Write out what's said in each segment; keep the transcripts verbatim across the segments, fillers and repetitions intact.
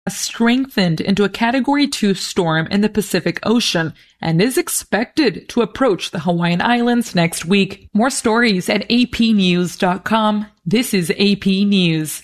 has strengthened into a Category two storm in the Pacific Ocean and is expected to approach the Hawaiian Islands next week. More stories at a p news dot com. This is A P News.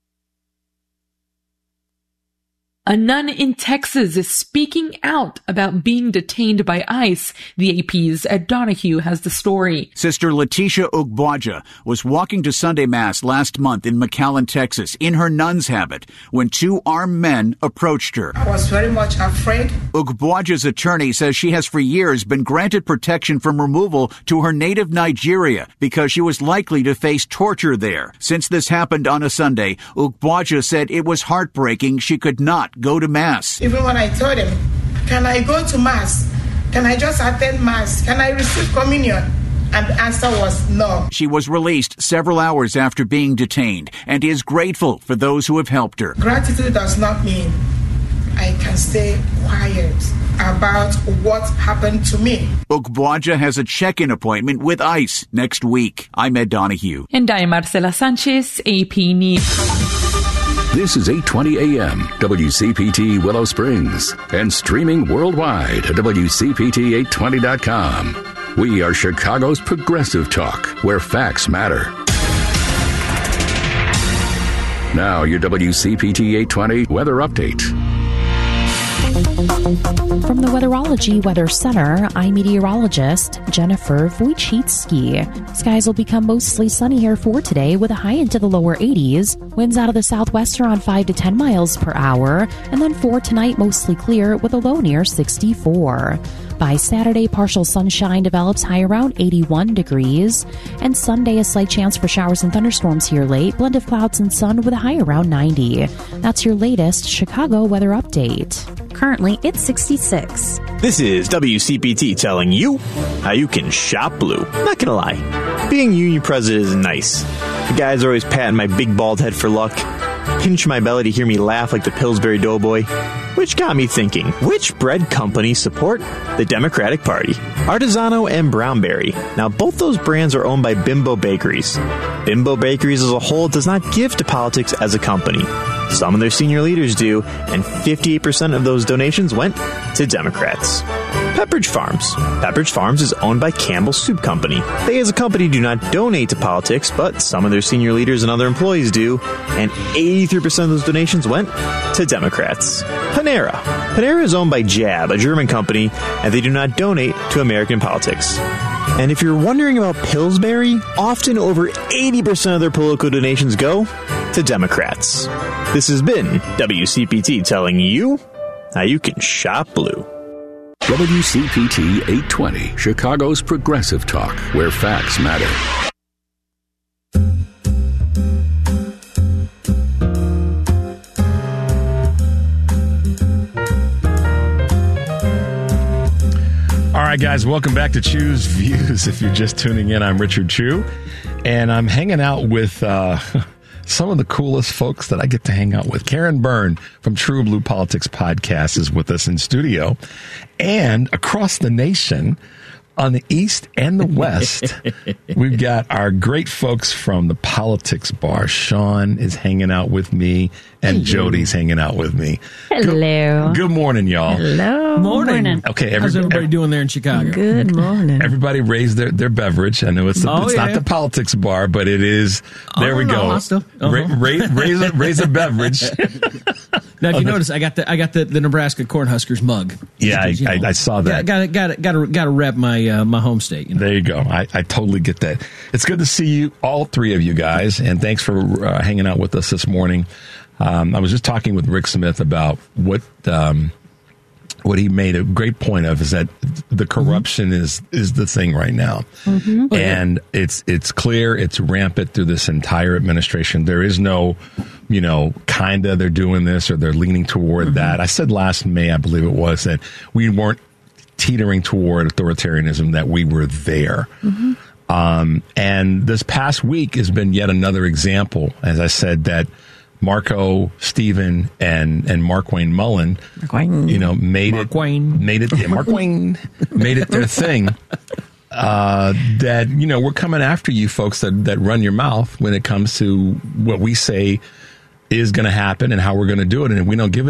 A nun in Texas is speaking out about being detained by ICE. The A P's Ed Donahue has the story. Sister Letitia Ugboaja was walking to Sunday Mass last month in McAllen, Texas, in her nun's habit, when two armed men approached her. I was very much afraid. Ugboaja's attorney says she has for years been granted protection from removal to her native Nigeria because she was likely to face torture there. Since this happened on a Sunday, Ugboaja said it was heartbreaking she could not go to Mass. Even when I told him, can I go to Mass? Can I just attend Mass? Can I receive communion? And the answer was no. She was released several hours after being detained and is grateful for those who have helped her. Gratitude does not mean I can stay quiet about what happened to me. Ugboaja has a check-in appointment with ICE next week. I'm Ed Donahue. And I'm Marcela Sanchez, A P News. This is eight twenty A M, W C P T Willow Springs, and streaming worldwide at W C P T eight twenty dot com. We are Chicago's progressive talk, where facts matter. Now, your W C P T eight twenty weather update. From the Weatherology Weather Center, I'm meteorologist Jennifer Wojcicki. Skies will become mostly sunny here for today with a high into the lower eighties. Winds out of the southwest around five to ten miles per hour. And then for tonight, mostly clear with a low near sixty-four. By Saturday, partial sunshine develops high around eighty-one degrees. And Sunday, a slight chance for showers and thunderstorms here late. Blend of clouds and sun with a high around ninety. That's your latest Chicago weather update. Currently, it's sixty-six. This is W C P T telling you how you can shop blue. Not gonna lie, being union president is nice. The guys are always patting my big bald head for luck, pinch my belly to hear me laugh like the Pillsbury Doughboy, which got me thinking, which bread companies support the Democratic Party? Artisano and Brownberry. Now, both those brands are owned by Bimbo Bakeries. Bimbo Bakeries as a whole does not give to politics as a company. Some of their senior leaders do, and fifty-eight percent of those donations went to Democrats. Pepperidge Farms. Pepperidge Farms is owned by Campbell Soup Company. They as a company do not donate to politics, but some of their senior leaders and other employees do, and eighty-three percent of those donations went to Democrats. Panera. Panera is owned by Jab, a German company, and they do not donate to American politics. And if you're wondering about Pillsbury, often over eighty percent of their political donations go to Democrats. This has been W C P T telling you how you can shop blue. W C P T eight twenty, Chicago's progressive talk, where facts matter. All right, guys, welcome back to Chew's Views. If you're just tuning in, I'm Richard Chew, and I'm hanging out with uh, some of the coolest folks that I get to hang out with. Karen Byrne from True Blue Politics Podcast is with us in studio, and across the nation, on the East and the West, we've got our great folks from the Politics Bar. Sean is hanging out with me, and hey. Jody's hanging out with me. Hello. Good, good morning, y'all. Hello. Morning. morning. Okay, every, how's everybody every, doing there in Chicago? Good morning. Everybody raised their, their beverage. I know it's, the, oh, it's yeah. not the Politics Bar, but it is. There oh, we no, go. Uh-huh. Ra- ra- raise, a, raise a beverage. Now, if you notice, I got the I got the, the Nebraska Cornhuskers mug. Yeah, I, you know, I, I saw that. Got to got got to got to rep my uh, my home state. You know? There you go. I, I totally get that. It's good to see you, all three of you guys, and thanks for uh, hanging out with us this morning. Um, I was just talking with Rick Smith about what um, what he made a great point of is that the corruption mm-hmm. is is the thing right now, mm-hmm. and it's it's clear, it's rampant through this entire administration. There is no, you know, kinda they're doing this or they're leaning toward mm-hmm. that. I said last May, I believe it was, that we weren't teetering toward authoritarianism, that we were there. Mm-hmm. Um, and this past week has been yet another example, as I said, that Marco, Stephen, and and Mark Wayne Mullen, Mark Wayne. you know, made Mark it, Wayne. made it, yeah, Mark Wayne, made it their thing. Uh, that, you know, we're coming after you folks that, that run your mouth when it comes to what we say is going to happen and how we're going to do it. And if we don't give